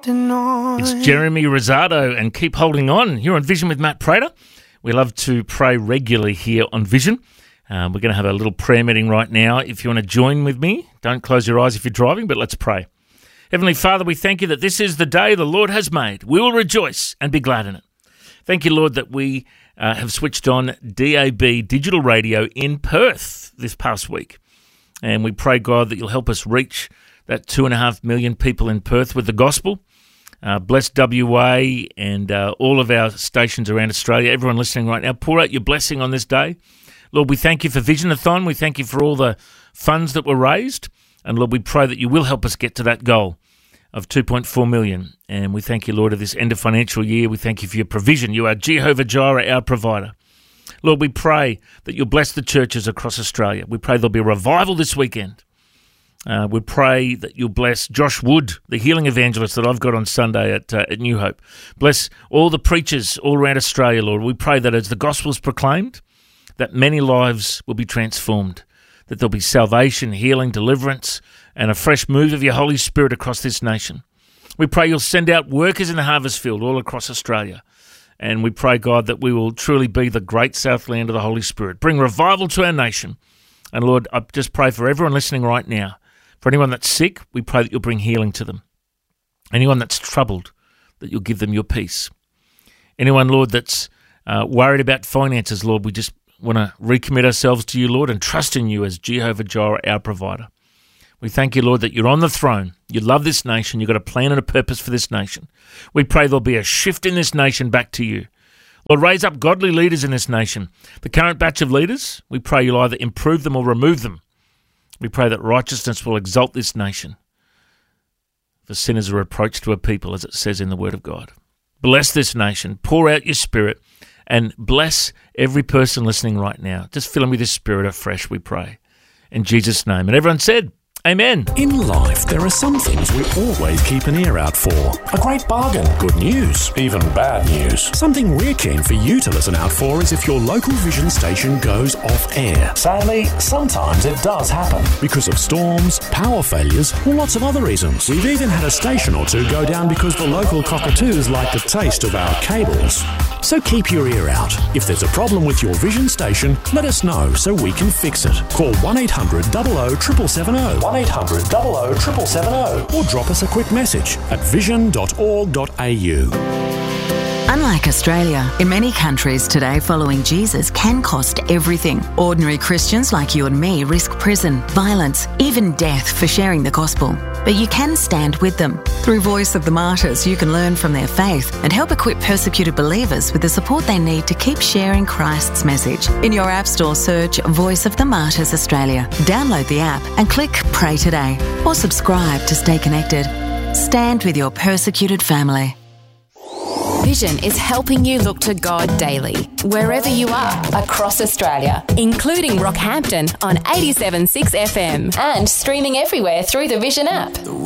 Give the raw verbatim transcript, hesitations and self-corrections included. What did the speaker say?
It's Jeremy Rosado and Keep Holding On. You're on Vision with Matt Prater. We love to pray regularly here on Vision. Um, we're going to have a little prayer meeting right now. If you want to join with me, don't close your eyes if you're driving, but let's pray. Heavenly Father, we thank you that this is the day the Lord has made. We will rejoice and be glad in it. Thank you, Lord, that we uh, have switched on D A B digital radio in Perth this past week. And we pray, God, that you'll help us reach that two and a half million people in Perth with the gospel. Uh, bless W A and uh, all of our stations around Australia. Everyone listening right now, pour out your blessing on this day. Lord, we thank you for Visionathon. We thank you for all the funds that were raised. And Lord, we pray that you will help us get to that goal of two point four million. And we thank you, Lord, at this end of financial year. We thank you for your provision. You are Jehovah Jireh, our provider. Lord, we pray that you'll bless the churches across Australia. We pray there'll be a revival this weekend. Uh, we pray that you'll bless Josh Wood, the healing evangelist that I've got on Sunday at, uh, at New Hope. Bless all the preachers all around Australia, Lord. We pray that as the gospel is proclaimed, that many lives will be transformed, that there'll be salvation, healing, deliverance, and a fresh move of your Holy Spirit across this nation. We pray you'll send out workers in the harvest field all across Australia. And we pray, God, that we will truly be the great Southland of the Holy Spirit. Bring revival to our nation. And Lord, I just pray for everyone listening right now. For anyone that's sick, we pray that you'll bring healing to them. Anyone that's troubled, that you'll give them your peace. Anyone, Lord, that's uh, worried about finances, Lord, we just want to recommit ourselves to you, Lord, and trust in you as Jehovah Jireh, our provider. We thank you, Lord, that you're on the throne. You love this nation. You've got a plan and a purpose for this nation. We pray there'll be a shift in this nation back to you. Lord, raise up godly leaders in this nation. The current batch of leaders, we pray you'll either improve them or remove them. We pray that righteousness will exalt this nation. For sinners are a reproach to a people, as it says in the Word of God. Bless this nation. Pour out your Spirit and bless every person listening right now. Just fill them with your Spirit afresh, we pray. In Jesus' name. And everyone said, Amen. In life, there are some things we always keep an ear out for. A great bargain, good news, even bad news. Something we're keen for you to listen out for is if your local Vision station goes off air. Sadly, sometimes it does happen. Because of storms, power failures, or lots of other reasons. We've even had a station or two go down because the local cockatoos like the taste of our cables. So keep your ear out. If there's a problem with your Vision station, let us know so we can fix it. Call one eight hundred zero zero seven seven zero. one eight hundred zero zero seven seven zero. Or drop us a quick message at vision dot org dot a u. Unlike Australia, in many countries today, following Jesus can cost everything. Ordinary Christians like you and me risk prison, violence, even death for sharing the gospel. But you can stand with them. Through Voice of the Martyrs, you can learn from their faith and help equip persecuted believers with the support they need to keep sharing Christ's message. In your App Store, search Voice of the Martyrs Australia. Download the app and click Pray Today. Or subscribe to stay connected. Stand with your persecuted family. Vision is helping you look to God daily, wherever you are, across Australia, including Rockhampton on eighty-seven point six F M and streaming everywhere through the Vision app.